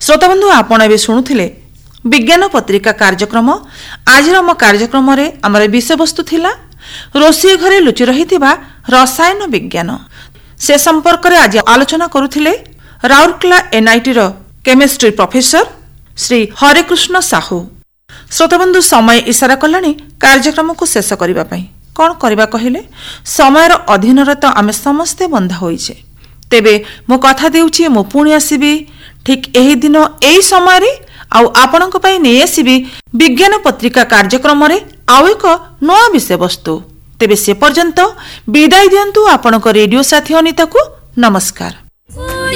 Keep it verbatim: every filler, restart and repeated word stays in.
श्रोताबंधु आपण ए शुणुले विज्ञान पत्रिका कार्यक्रम। आज आम कार्यक्रम आम विषय वस्तु थिला रोषे घरे लुचि रही रसायन विज्ञान। से संपर्क में आज आलोचना करुथिले राउरकेला एनआईटी रो केमिस्ट्री प्रोफेसर श्री हरेकृष्ण साहू। श्रोताबंधु समय इशारा कलानी कार्यक्रम को शेष करने पाई कौन करवा कहले समय अधीन तो आम समस्ते बंधा होइछे। तेबे मो कथा देउछि मो पुणी आसीबी ठीक एही दिन एही समय आउ आपणक पई नै आसीबी विज्ञान पत्रिका कार्यक्रम रे आउ एक नया विषय वस्तु। तेबे से पर्यंत विदाय दियंतु आपणक रेडियो साथी अनिता को। नमस्कार।